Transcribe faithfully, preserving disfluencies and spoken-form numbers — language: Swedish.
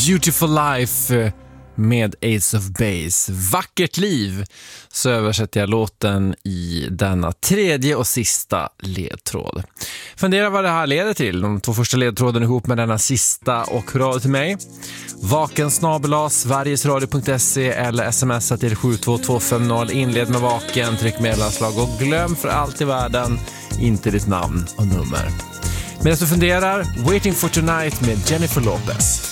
Beautiful Life med Ace of Base. Vackert liv, så översätter jag låten i denna tredje och sista ledtråd. Fundera vad det här leder till. De två första ledtråden ihop med denna sista, och hör av till mig. Vaken snabel-a sverigesradio punkt se eller smsa till sju två två fem noll. Inled med vaken, tryck mellanslag och glöm för allt i världen inte ditt namn och nummer. Medan du funderar, Waiting for Tonight med Jennifer Lopez.